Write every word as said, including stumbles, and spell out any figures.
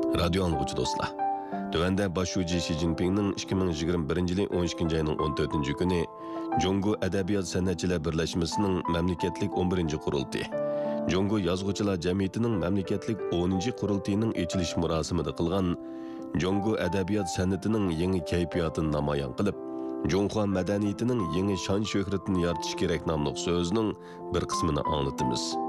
Radio anlıqçı dostlar. Tövəndə başçı Xi Jinpingning ikki ming yigirma birinchi yili o'n ikkinchi ayning o'n to'rtinchi kuni Jungo Adabiyot San'atchilar birlashmasining mamlakatlik o'n birinchi qurultiyi, Jungo Yozuvchilar jamiyatining mamlakatlik o'ninchi qurultiyining ochilish marosimida qilgan Jungo adabiyot san'atining yangi kayfiyatini namoyon qilib, Junxo madaniyatining yangi shon-shuhratini yaratish kerak nomli so'zning bir qismini anglatamiz.